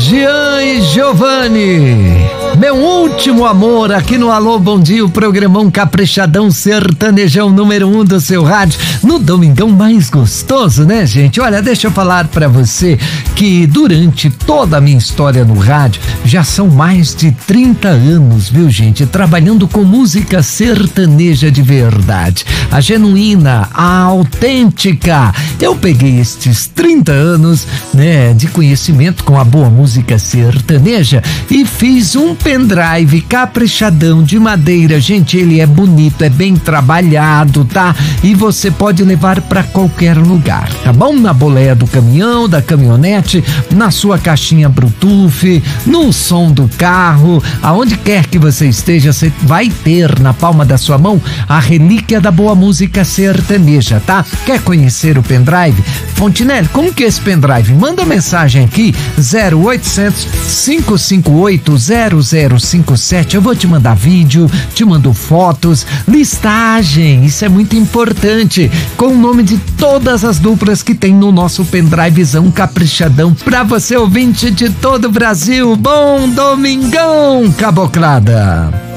Jean e Giovanni, meu último amor, aqui no Alô Bom Dia, o programão caprichadão sertanejão número 1 do seu rádio, no domingão mais gostoso, né, gente? Olha, deixa eu falar pra você que durante toda a minha história no rádio, já são mais de 30 anos, viu, gente? Trabalhando com música sertaneja de verdade, a genuína, a autêntica. Eu peguei estes 30 anos, né, de conhecimento com a boa música sertaneja e fiz um pendrive caprichadão de madeira. Gente, ele é bonito, é bem trabalhado, tá? E você pode levar para qualquer lugar, tá bom? Na boleia do caminhão, da caminhonete, na sua caixinha Bluetooth, no som do carro, aonde quer que você esteja, você vai ter na palma da sua mão a relíquia da boa música sertaneja, tá? Quer conhecer o pendrive? Fontinelli, como que é esse pendrive? Manda mensagem aqui, 0800 558 0057. Eu vou te mandar vídeo, te mando fotos, listagem, isso é muito importante, com o nome de todas as duplas que tem no nosso pendrivezão caprichadão pra você, ouvinte de todo o Brasil. Bom domingão, caboclada!